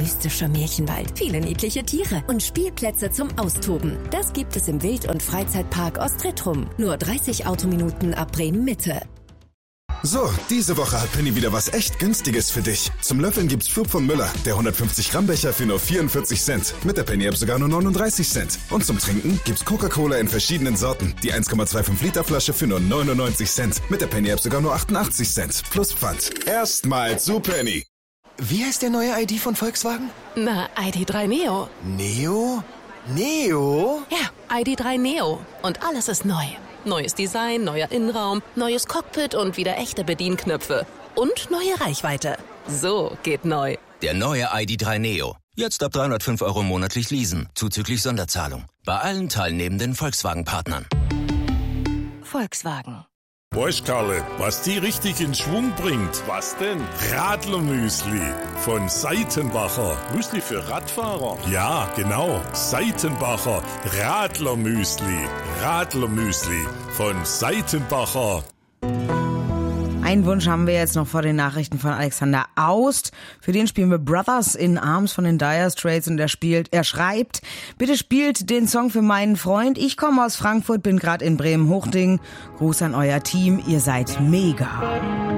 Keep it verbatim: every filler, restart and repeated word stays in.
mystischer Märchenwald, viele niedliche Tiere und Spielplätze zum Austoben. Das gibt es im Wild- und Freizeitpark Ostretrum. Nur dreißig Autominuten ab Bremen-Mitte. So, diese Woche hat Penny wieder was echt Günstiges für dich. Zum Löffeln gibt's Flug von Müller, der hundertfünfzig Gramm Becher für nur vierundvierzig Cent. Mit der Penny-App sogar nur neununddreißig Cent. Und zum Trinken gibt's Coca-Cola in verschiedenen Sorten. Die eins Komma fünfundzwanzig Liter Flasche für nur neunundneunzig Cent. Mit der Penny-App sogar nur achtundachtzig Cent. Plus Pfand. Erstmal zu Penny. Wie heißt der neue I D von Volkswagen? Na, I D drei Neo. Neo? Neo? Ja, I D drei Neo. Und alles ist neu. Neues Design, neuer Innenraum, neues Cockpit und wieder echte Bedienknöpfe. Und neue Reichweite. So geht neu. Der neue I D drei Neo. Jetzt ab dreihundertfünf Euro monatlich leasen, zuzüglich Sonderzahlung. Bei allen teilnehmenden Volkswagen-Partnern. Volkswagen. Weißt, Karle, was die richtig in Schwung bringt? Was denn? Radlermüsli von Seitenbacher. Müsli für Radfahrer? Ja, genau. Seitenbacher Radlermüsli. Radlermüsli von Seitenbacher. Einen Wunsch haben wir jetzt noch vor den Nachrichten von Alexander Aust. Für den spielen wir Brothers in Arms von den Dire Straits und er spielt, er schreibt, bitte spielt den Song für meinen Freund. Ich komme aus Frankfurt, bin gerade in Bremen-Hochding. Gruß an euer Team, ihr seid mega.